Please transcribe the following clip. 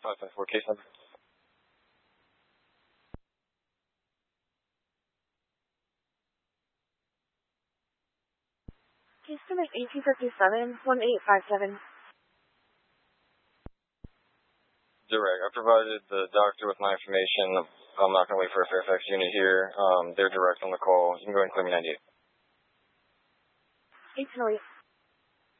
554 case number. Case number 1857-1857. Direct. I provided the doctor with my information. I'm not going to wait for a Fairfax unit here. They're direct on the call. You can go ahead and clear me 98. 1808.